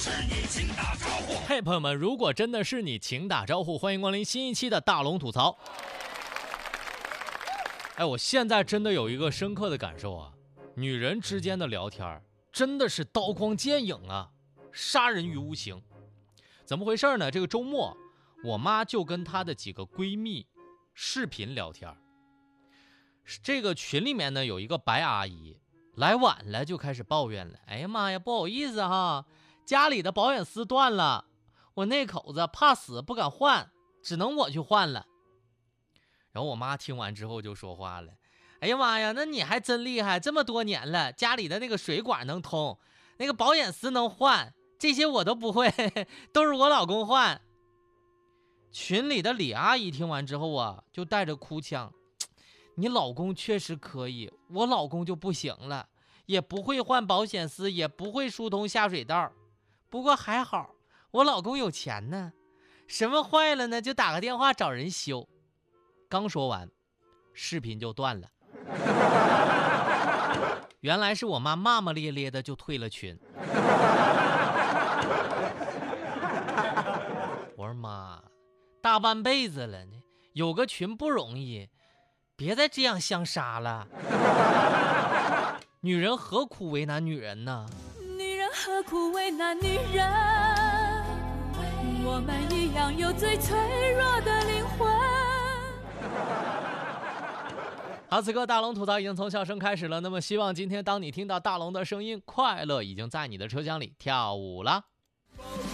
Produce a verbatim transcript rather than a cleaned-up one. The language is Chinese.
嘿，朋友们，如果真的是你，请打招呼，欢迎光临新一期的大龙吐槽。哎，我现在真的有一个深刻的感受啊，女人之间的聊天真的是刀光剑影啊，杀人于无形。怎么回事呢？这个周末我妈就跟她的几个闺蜜视频聊天，这个群里面呢有一个白阿姨来晚了就开始抱怨了，哎呀妈呀，不好意思哈，家里的保险丝断了，我那口子怕死不敢换，只能我去换了。然后我妈听完之后就说话了，哎呀妈呀，那你还真厉害，这么多年了，家里的那个水管能通，那个保险丝能换，这些我都不会，都是我老公换。群里的李阿姨听完之后啊，就带着哭腔，你老公确实可以，我老公就不行了，也不会换保险丝，也不会疏通下水道，不过还好我老公有钱呢，什么坏了呢就打个电话找人修。刚说完视频就断了，原来是我妈骂骂咧咧的就退了群。我说妈，大半辈子了呢，有个群不容易，别再这样相杀了。女人何苦为难女人呢？ 女人何苦为难女人？我们一样有最脆弱的灵魂。 好，此刻大龙吐槽已经从笑声开始了，那么希望今天当你听到大龙的声音，快乐已经在你的车厢里跳舞了。